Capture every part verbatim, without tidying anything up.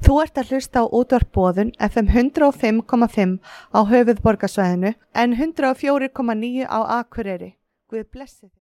Þú ert að hlusta á útvarp Boðun F M hundrað og fimm komma fimm á höfuðborgarsvæðinu en hundrað og fjögur komma níu á Akureyri. Guð blessi þig.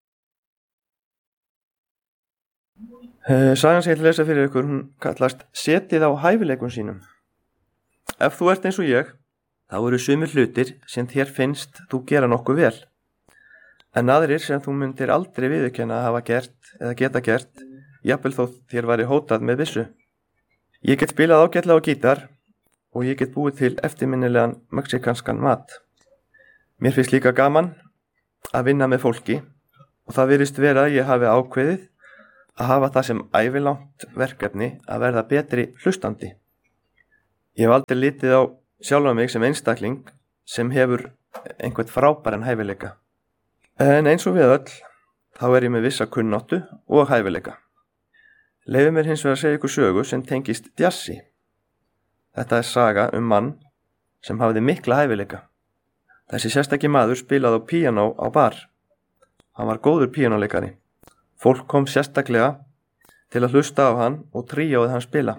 Uh, sagan sem ég ætla að lesa fyrir ykkur, hún kallast Setið á hæfileikum sínum. Ef þú ert eins og ég, þá eru sumir hlutir sem þér finnst þú gera nokkuð vel, en aðrir sem þú myndir aldrei viðurkenna að hafa gert eða geta gert, jafnvel þó þér væri hótað með vissu. Ég get spilað ágætlega á gítar og ég get búið til eftirminnilegan mexikanskan mat. Mér finnst líka gaman að vinna með fólki og það virðist vera að ég hafi ákveðið að hafa það sem ævilangt verkefni að verða betri hlustandi. Ég hef aldrei litið á sjálfa mig sem einstakling sem hefur einhvern frábæran hæfileika. En eins og við öll, þá er ég með vissa kunnáttu og hæfileika. Leyfið mér hins vegar að segja ykkur sögu sem tengist djassi. Þetta er saga um mann sem hafði mikla hæfileika. Þessi sérstaki maður spilaði á píanó á bar. Hann var góður píanóleikari. Fólk kom sérstaklega til að hlusta á hann og tríóið hann spila.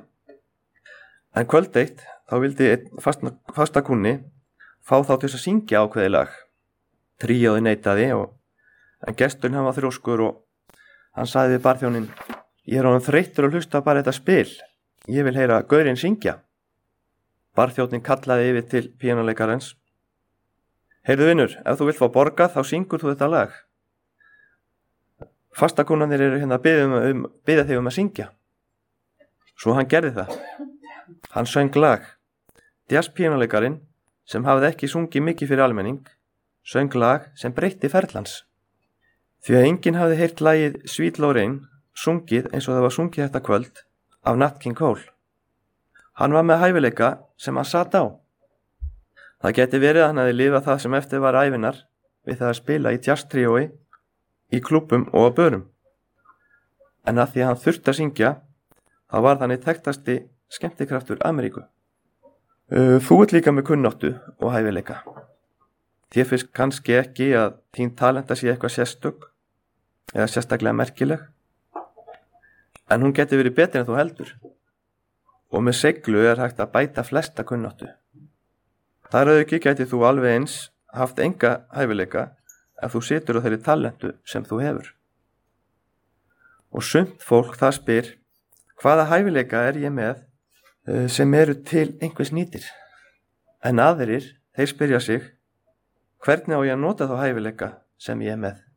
En kvöld eitt þá vildi einn fasta, fasta kunni fá þá til að syngja ákveðið lag. Tríóið neitaði og en gesturinn hann var þrjóskur og hann sagði við barþjóninn: Ég er honum þreyttur að hlusta bara þetta spil. Ég vil heyra gaurinn syngja. Barþjónninn kallaði yfir til píanóleikarans: Heyrðu vinur, ef þú vilt fá borgað þá syngur þú þetta lag. Fastakunnarnir eru hérna að biðja, um, um, biðja þig um að syngja. Svo hann gerði það. Hann söng lag. Jazzpíanóleikarinn, sem hafði ekki sungið mikið fyrir almenning, söng lag sem breytti ferlans. Því að enginn hafði heyrt lagið Sweet Lorraine sungið eins og það var sungið þetta kvöld af Nat King Cole. Hann var með hæfileika sem hann sat á. Það geti verið að hann hefði lifað það sem eftir var ævinar við það að spila í jazztríói, í klúbbum og á börum. En að því að hann þurfti að syngja, þá var þannig þekktasti skemmtikraftur Ameríku. Þú ert líka með kunnáttu og hæfileika. Þér finnst kannski ekki að þín talenta sé eitthvað sérstök eða sérstaklega merkileg, en hún geti verið betri en þú heldur. Og með seiglu er hægt að bæta flesta kunnáttu. Þar að auki gæti þú alveg eins haft enga hæfileika ef þú situr á þeirri talentu sem þú hefur. Og sumt fólk það spyr: hvaða hæfileika er ég með sem eru til einhvers nýtir? En aðrir, þeir spyrja sig: hvernig á ég að nota þá hæfileika sem ég er með?